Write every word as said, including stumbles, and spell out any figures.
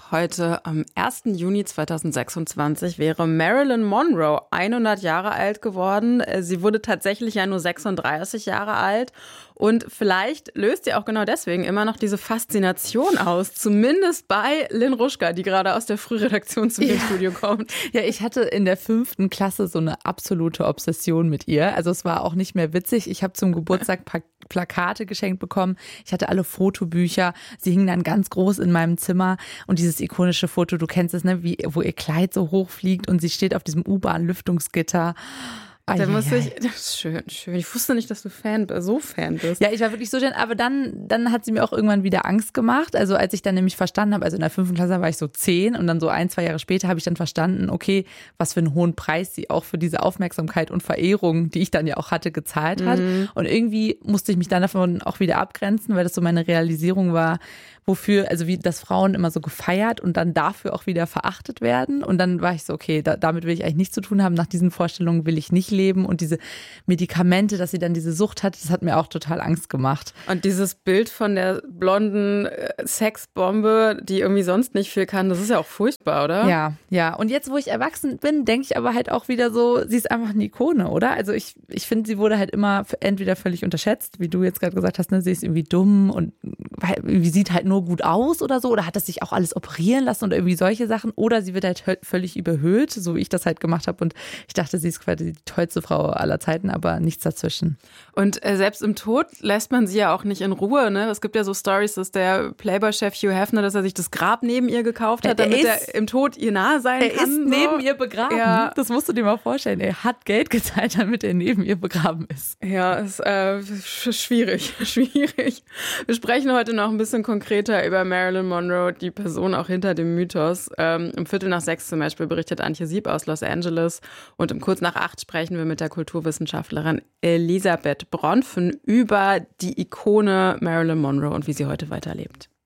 Heute am ersten Juni zweitausendsechsundzwanzig wäre Marilyn Monroe hundert Jahre alt geworden. Sie wurde tatsächlich ja nur sechsunddreißig Jahre alt. Und vielleicht löst sie auch genau deswegen immer noch diese Faszination aus. Zumindest bei Lynn Ruschka, die gerade aus der Frühredaktion zu mir im Studio kommt. Ja, ich hatte in der fünften Klasse so eine absolute Obsession mit ihr. Also es war auch nicht mehr witzig. Ich habe zum Geburtstag pa- Plakate geschenkt bekommen. Ich hatte alle Fotobücher. Sie hingen dann ganz groß in meinem Zimmer. Und dieses ikonische Foto, du kennst es, ne, wie, wo ihr Kleid so hoch fliegt und sie steht auf diesem U-Bahn-Lüftungsgitter. Da musste ich, das ist schön, schön. Ich wusste nicht, dass du Fan, so Fan bist. Ja, ich war wirklich so schön, aber dann, dann hat sie mir auch irgendwann wieder Angst gemacht. Also als ich dann nämlich verstanden habe, also in der fünften Klasse war ich so zehn und dann so ein, zwei Jahre später habe ich dann verstanden, okay, was für einen hohen Preis sie auch für diese Aufmerksamkeit und Verehrung, die ich dann ja auch hatte, gezahlt hat. Mhm. Und irgendwie musste ich mich dann davon auch wieder abgrenzen, weil das so meine Realisierung war, wofür, also wie, dass Frauen immer so gefeiert und dann dafür auch wieder verachtet werden. Und dann war ich so, okay, da, damit will ich eigentlich nichts zu tun haben. Nach diesen Vorstellungen will ich nicht leben. Und diese Medikamente, dass sie dann diese Sucht hat, das hat mir auch total Angst gemacht. Und dieses Bild von der blonden Sexbombe, die irgendwie sonst nicht viel kann, das ist ja auch furchtbar, oder? Ja, ja. Und jetzt, wo ich erwachsen bin, denke ich aber halt auch wieder so, sie ist einfach eine Ikone, oder? Also ich, ich finde, sie wurde halt immer entweder völlig unterschätzt, wie du jetzt gerade gesagt hast, ne, sie ist irgendwie dumm und wie sieht halt nur gut aus oder so, oder hat das sich auch alles operieren lassen oder irgendwie solche Sachen, oder sie wird halt völlig überhöht, so wie ich das halt gemacht habe und ich dachte, sie ist quasi die tollste Frau aller Zeiten, aber nichts dazwischen. Und äh, selbst im Tod lässt man sie ja auch nicht in Ruhe, ne? Es gibt ja so Stories, dass der Playboy-Chef Hugh Hefner, dass er sich das Grab neben ihr gekauft hat, damit er, ist, er im Tod ihr nahe sein er kann. Er ist so. neben ihr begraben. Ja. Das musst du dir mal vorstellen. Er hat Geld gezahlt, damit er neben ihr begraben ist. Ja, ist äh, schwierig, schwierig. Wir sprechen heute noch ein bisschen konkreter über Marilyn Monroe, die Person auch hinter dem Mythos. Ähm, um Viertel nach sechs zum Beispiel berichtet Antje Sieb aus Los Angeles und um kurz nach acht sprechen wir mit der Kulturwissenschaftlerin Elisabeth Bronfen über die Ikone Marilyn Monroe und wie sie heute weiterlebt.